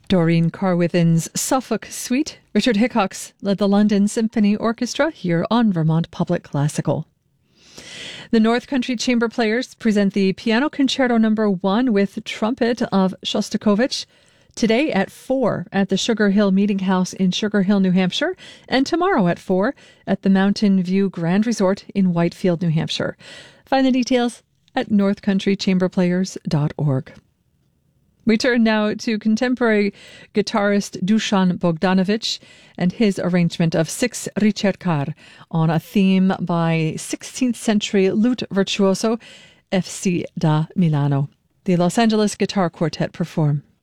Doreen Carwithen's Suffolk Suite. Richard Hickox led the London Symphony Orchestra here on Vermont Public Classical. The North Country Chamber Players present the Piano Concerto No. 1 with trumpet of Shostakovich today at 4 at the Sugar Hill Meeting House in Sugar Hill, New Hampshire, and tomorrow at 4 at the Mountain View Grand Resort in Whitefield, New Hampshire. Find the details at northcountrychamberplayers.org. We turn now to contemporary guitarist Dusan Bogdanovic and his arrangement of Six Ricercar on a theme by 16th century lute virtuoso F.C. da Milano. The Los Angeles Guitar Quartet perform.